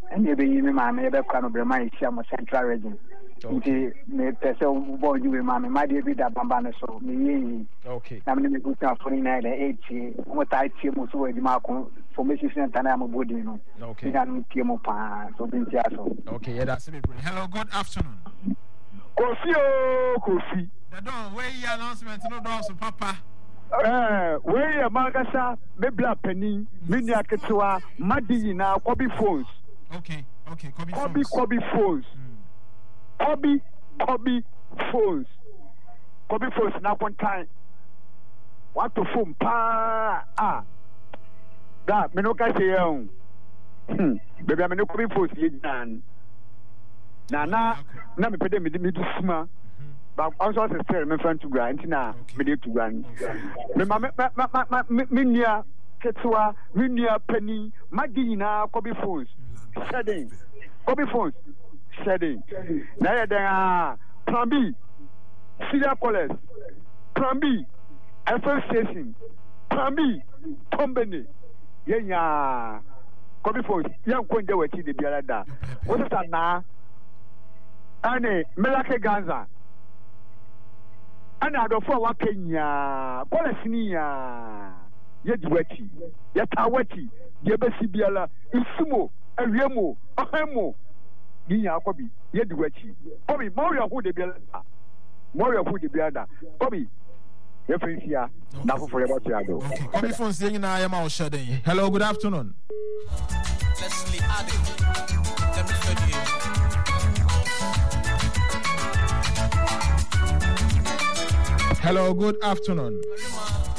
and you be my neighbor can of my central region. Okay, me person born you mammy, my dear bit bambana so me. Okay, I'm going to go down 49 80. What I see most of the Marco formation and I'm a good, you know. Okay, so been so. Okay, that's it. Hello, good afternoon. Kofi. The door where your announcement, no doors, Papa. Where your Magasa, Bebla Penny, Minia Ketua, Madina, Kobe phones. Okay, Kobe phones. Kobe phones. Kobe phones, now one time. What to phone pa? That Menoka say, baby, I'm no Kobe phones, you done. Nana, na me pede me do suma. But also say fair me friend to grind na me dey to grind. Me me nia ketua, me nia penny, magi na Kobe phones. Shedding. Kobe phones. Shedding. Na ya den plan B. Senior college. Plan B. FM station. Plan B. Company. Yenya. Kobe phones. Yan konje wati de biara da. What is that na? Ane Melake Ganza ana adofo wa Kenya kolesini ya yediwati yatawati yebesi biala isumo awiemo ahemo ginya akobi yediwati kobi moyo hu de biala kobi yefisia na fofo yeba tiado kobi phone say nyina ya ma o shade. Hello, good afternoon. Leslie Ade. Let me tell you. Hello, good afternoon.